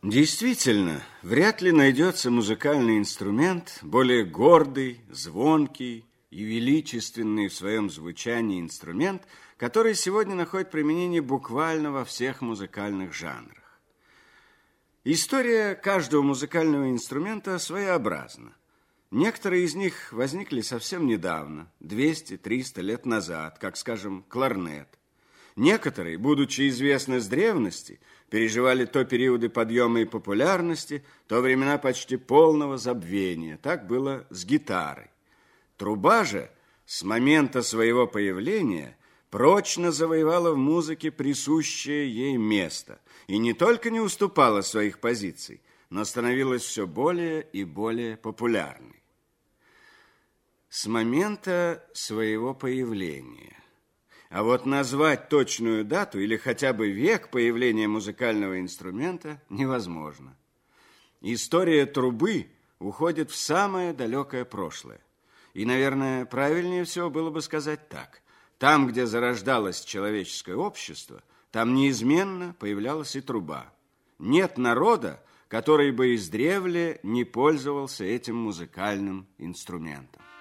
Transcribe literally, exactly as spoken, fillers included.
Действительно, вряд ли найдется музыкальный инструмент, более гордый, звонкий и величественный в своем звучании инструмент, который сегодня находит применение буквально во всех музыкальных жанрах. История каждого музыкального инструмента своеобразна. Некоторые из них возникли совсем недавно, двести-триста лет назад, как, скажем, кларнет. Некоторые, будучи известны с древности, переживали то периоды подъема и популярности, то времена почти полного забвения. Так было с гитарой. Труба же с момента своего появления прочно завоевала в музыке присущее ей место и не только не уступала своих позиций, но становилась все более и более популярной. С момента своего появления. А вот назвать точную дату или хотя бы век появления музыкального инструмента невозможно. История трубы уходит в самое далекое прошлое. И, наверное, правильнее всего было бы сказать так. Там, где зарождалось человеческое общество, там неизменно появлялась и труба. Нет народа, который бы издревле не пользовался этим музыкальным инструментом.